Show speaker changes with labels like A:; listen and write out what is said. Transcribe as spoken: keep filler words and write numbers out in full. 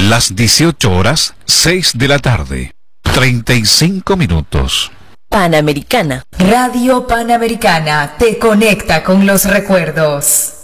A: Las dieciocho horas, seis de la tarde, treinta y cinco minutos.
B: Panamericana.
C: Radio Panamericana te conecta con los recuerdos.